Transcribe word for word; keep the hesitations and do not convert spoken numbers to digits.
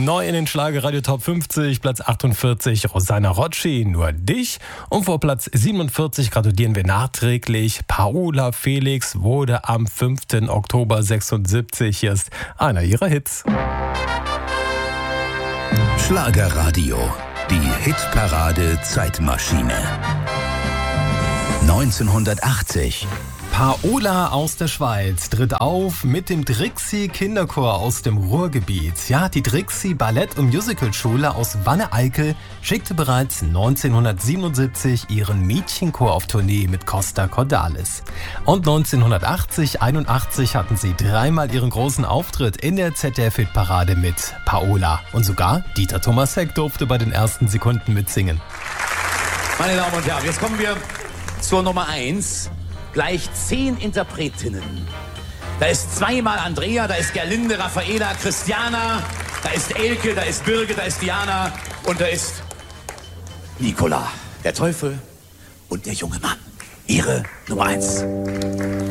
Neu in den Schlagerradio Top fünfzig, Platz achtundvierzig, Rosanna Rocci, Nur dich. Und vor Platz siebenundvierzig gratulieren wir nachträglich. Paola Felix wurde am fünften Oktober sechsundsiebzig. Hier ist einer ihrer Hits. Schlagerradio, die Hitparade Zeitmaschine. neunzehnhundertachtzig. Paola aus der Schweiz tritt auf mit dem Drixie Kinderchor aus dem Ruhrgebiet. Ja, die Drixie Ballett- und Musicalschule aus Wanne-Eickel schickte bereits neunzehnhundertsiebenundsiebzig ihren Mädchenchor auf Tournee mit Costa Cordalis. Und neunzehnhundertachtzig, einundachtzig hatten sie dreimal ihren großen Auftritt in der Z D F-Hitparade mit Paola. Und sogar Dieter Thomas Heck durfte bei den ersten Sekunden mitsingen. Meine Damen und Herren, jetzt kommen wir zur Nummer eins. Gleich zehn Interpretinnen. Da ist zweimal Andrea, da ist Gerlinde, Raffaela, Christiana, da ist Elke, da ist Birge, da ist Diana und da ist Nicola, der Teufel und der junge Mann. Ihre Nummer eins.